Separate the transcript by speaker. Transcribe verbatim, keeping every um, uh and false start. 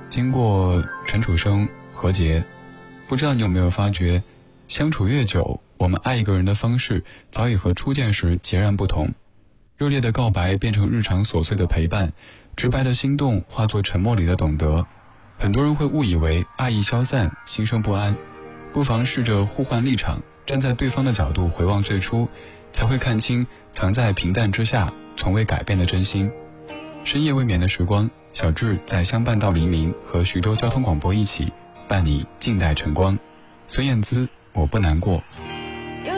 Speaker 1: 经过陈楚生、何洁，不知道你有没有发觉，相处越久，我们爱一个人的方式早已和初见时截然不同。热烈的告白变成日常琐碎的陪伴，直白的心动化作沉默里的懂得。很多人会误以为爱意消散，心生不安，不妨试着互换立场，站在对方的角度回望最初，才会看清藏在平淡之下从未改变的真心。深夜未眠的时光，小智在相伴到黎明和徐州交通广播一起伴你静待晨光。孙燕姿，我不难过。